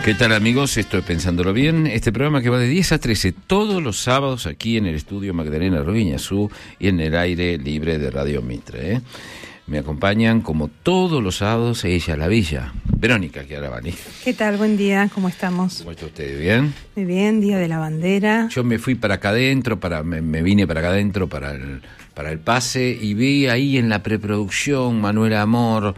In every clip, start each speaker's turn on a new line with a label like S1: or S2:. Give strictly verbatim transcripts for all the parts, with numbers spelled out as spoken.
S1: ¿Qué tal, amigos? Estoy Pensándolo Bien, este programa que va de diez a trece todos los sábados aquí en el estudio Magdalena Roviñazú y en el aire libre de Radio Mitre, ¿eh? Me acompañan como todos los sábados ella, la Villa, Verónica Chiaravani.
S2: ¿Qué tal? Buen día, ¿cómo estamos?
S1: ¿Cómo está usted? ¿Bien?
S2: Muy bien, Día de la Bandera.
S1: Yo me fui para acá adentro, para, me, me vine para acá adentro para el, para el pase y vi ahí en la preproducción Manuel Amor,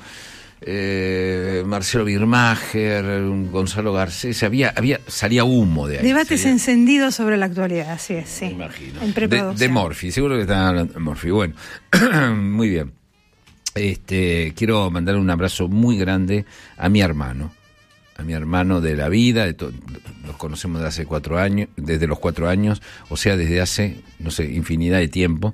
S1: Eh, Marcelo Birmacher, Gonzalo Garcés, había, había, salía humo de ahí.
S2: Debates
S1: salía...
S2: encendidos sobre la actualidad, así es, sí.
S1: Me imagino.
S2: En preproducción.
S1: De, de Morphy, seguro que están hablando de Morphy. Bueno, muy bien. Este, quiero mandar un abrazo muy grande a mi hermano, a mi hermano de la vida, de to- los conocemos desde hace cuatro años, desde los cuatro años, o sea, desde hace, no sé, infinidad de tiempo.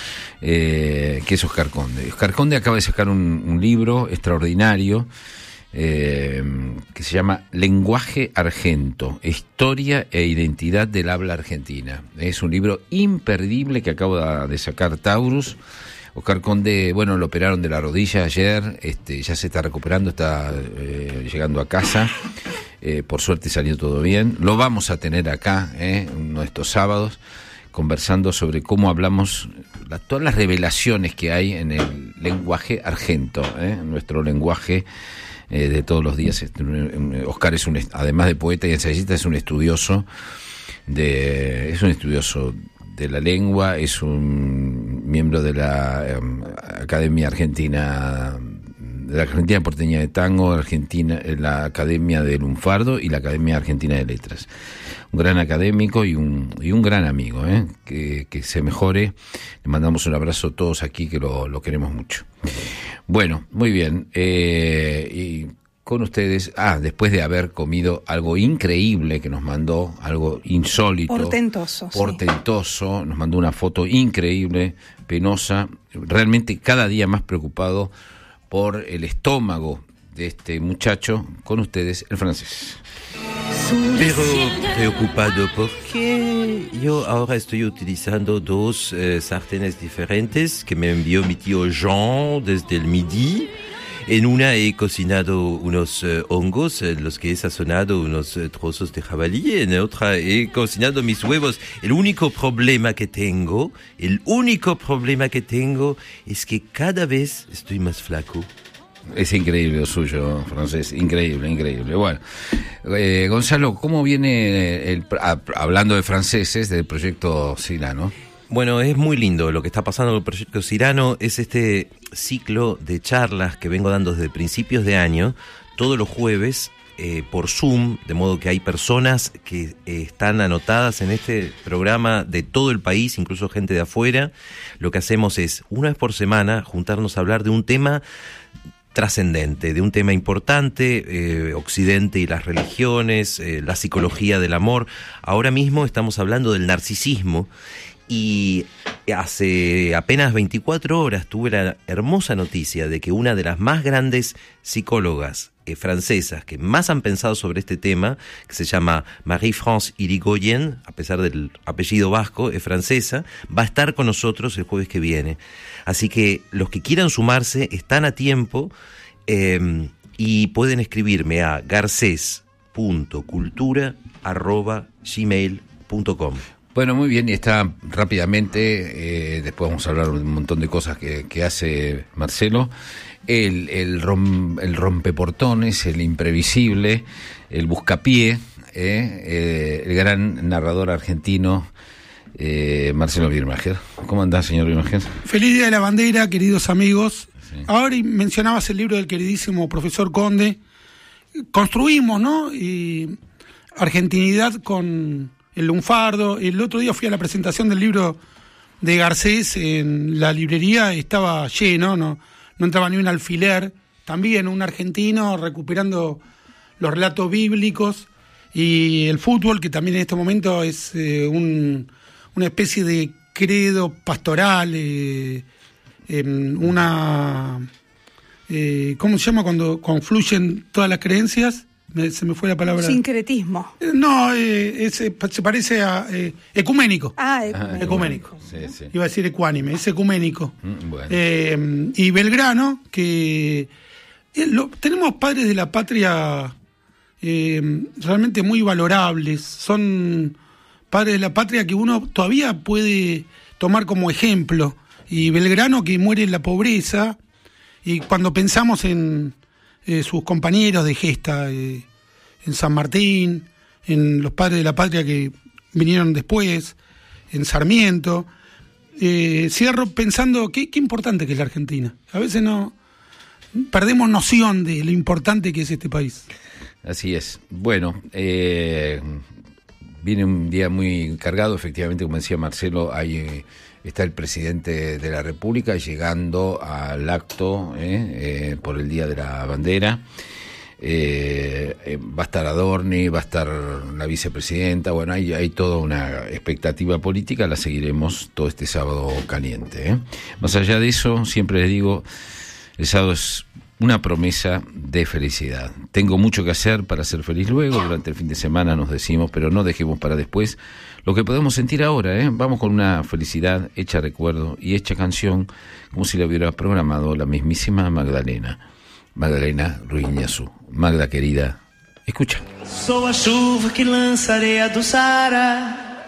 S1: Eh, que es Oscar Conde. Oscar Conde acaba de sacar un, un libro extraordinario eh, que se llama Lenguaje Argento, Historia e Identidad del Habla Argentina. Es un libro imperdible que acaba de sacar Taurus. Oscar Conde, bueno, lo operaron de la rodilla ayer, este, ya se está recuperando, está eh, llegando a casa, eh, por suerte salió todo bien. Lo vamos a tener acá, eh, uno de estos sábados, conversando sobre cómo hablamos, la, todas las revelaciones que hay en el lenguaje argento, ¿eh? nuestro lenguaje eh, de todos los días. Oscar es un, además de poeta y ensayista, es un estudioso de, es un estudioso de la lengua, es un miembro de la um, Academia Argentina, de la Argentina Porteña de Tango, Argentina, la Academia de Lunfardo y la Academia Argentina de Letras. Un gran académico y un y un gran amigo, ¿eh? que, que se mejore. Le mandamos un abrazo a todos aquí que lo, lo queremos mucho. Bueno, muy bien. Eh, y con ustedes, ah, después de haber comido algo increíble que nos mandó, algo insólito.
S2: Portentoso.
S1: Portentoso, sí. Nos mandó una foto increíble, penosa, realmente cada día más preocupado por el estómago de este muchacho. Con ustedes, el francés.
S3: Pero preocupado porque yo ahora estoy utilizando dos eh, sartenes diferentes que me envió mi tío Jean desde el Midi. En una he cocinado unos eh, hongos, en los que he sazonado unos eh, trozos de jabalí. En otra he cocinado mis huevos. El único problema que tengo, el único problema que tengo es que cada vez estoy más flaco.
S1: Es increíble lo suyo, francés, increíble, increíble. Bueno, eh, Gonzalo, ¿cómo viene, el, hablando de franceses, del proyecto Cyrano?
S3: Bueno, es muy lindo lo que está pasando con el proyecto Cyrano. Es este ciclo de charlas que vengo dando desde principios de año, todos los jueves, eh, por Zoom, de modo que hay personas que eh, están anotadas en este programa de todo el país, incluso gente de afuera. Lo que hacemos es, una vez por semana, juntarnos a hablar de un tema trascendente, de un tema importante, eh, Occidente y las religiones, eh, la psicología del amor. Ahora mismo estamos hablando del narcisismo y hace apenas veinticuatro horas tuve la hermosa noticia de que una de las más grandes psicólogas eh, francesas que más han pensado sobre este tema, que se llama Marie-France Irigoyen, a pesar del apellido vasco, es francesa, va a estar con nosotros el jueves que viene. Así que los que quieran sumarse están a tiempo eh, y pueden escribirme a garces punto cultura arroba gmail punto com.
S1: Bueno, muy bien, y está rápidamente, eh, después vamos a hablar de un montón de cosas que, que hace Marcelo, el, el, rom, el rompeportones, el imprevisible, el buscapié, eh, eh, el gran narrador argentino, eh, Marcelo Birmacher. ¿Cómo andás, señor Birmacher?
S4: Feliz Día de la Bandera, queridos amigos.
S1: Sí.
S4: Ahora mencionabas el libro del queridísimo profesor Conde. Construimos, ¿no? Y argentinidad con el lunfardo. El otro día fui a la presentación del libro de Garcés en la librería, estaba lleno, no, no entraba ni un alfiler. También un argentino recuperando los relatos bíblicos y el fútbol, que también en este momento es eh, un, una especie de credo pastoral, eh, eh, una... Eh, ¿cómo se llama cuando confluyen todas las creencias? Me, se me fue la palabra.
S2: Sincretismo.
S4: Eh, no, eh, es, se parece a eh, ecuménico.
S2: Ah, ecuménico.
S4: Ecuménico.
S1: Sí, sí.
S4: Iba a decir ecuánime, es ecuménico.
S1: Mm, bueno.
S4: Eh, y Belgrano, que eh, lo, tenemos padres de la patria eh, realmente muy valorables. Son padres de la patria que uno todavía puede tomar como ejemplo. Y Belgrano, que muere en la pobreza, y cuando pensamos en eh, sus compañeros de gesta, eh, en San Martín, en los padres de la patria que vinieron después, en Sarmiento, eh, cierro pensando qué, qué importante que es la Argentina. A veces no perdemos noción de lo importante que es este país.
S1: Así es. Bueno, eh, viene un día muy cargado, efectivamente, como decía Marcelo, hay, eh, está el presidente de la República llegando al acto eh, eh, por el Día de la Bandera. Eh, eh, va a estar Adorni, va a estar la vicepresidenta, bueno, hay, hay toda una expectativa política, la seguiremos todo este sábado caliente. ¿eh? Más allá de eso, siempre les digo, el sábado es una promesa de felicidad. Tengo mucho que hacer para ser feliz luego, durante el fin de semana nos decimos, pero no dejemos para después lo que podemos sentir ahora. ¿eh? Vamos con una felicidad hecha recuerdo y hecha canción, como si la hubiera programado la mismísima Magdalena. Magdalena Ruiz Ñazú. Magda querida, escucha.
S5: Sou a chuva que lança areia do Saara,